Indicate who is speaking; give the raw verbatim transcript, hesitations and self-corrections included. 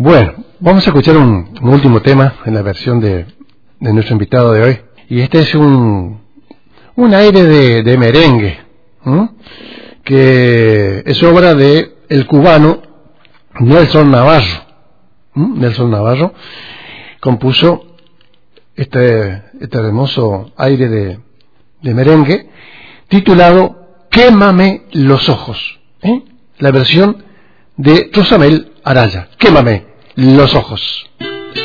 Speaker 1: Bueno, vamos a escuchar un, un último tema en la versión de, de nuestro invitado de hoy. Y este es un, un aire de, de merengue, ¿m? que es obra de el cubano Nelson Navarro. ¿m? Nelson Navarro compuso este, este hermoso aire de, de merengue titulado Quémame los ojos, ¿eh? La versión de Rosamel Araya. Quémame los ojos.